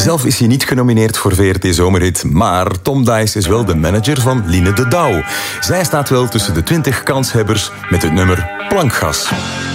Zelf is hij niet genomineerd voor VRT Zomerhit, maar Tom Dice is wel de manager van Line de Douw. Zij staat wel tussen de 20 kanshebbers met het nummer Plankgas.